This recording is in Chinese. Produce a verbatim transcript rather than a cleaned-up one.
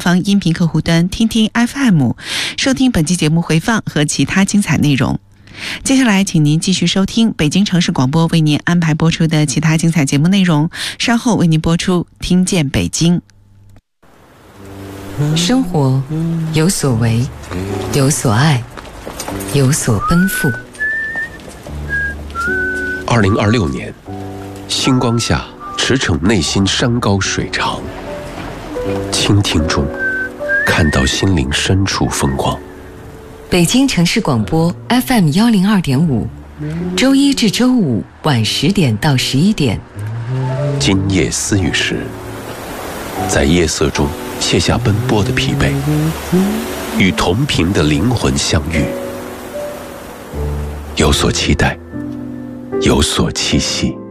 方音频客户端听听 F M， 收听本期节目回放和其他精彩内容。接下来请您继续收听北京城市广播为您安排播出的其他精彩节目内容，稍后为您播出听见北京。 生活有所为，有所爱，有所奔赴。 二零二六年，星光下驰骋内心山高水长，倾听中看到心灵深处风光。 北京城市广播 F M 幺零二点五，周一至周五晚十点到十一点。 今夜思雨时，在夜色中卸下奔波的疲惫，与同频的灵魂相遇，有所期待，有所栖息。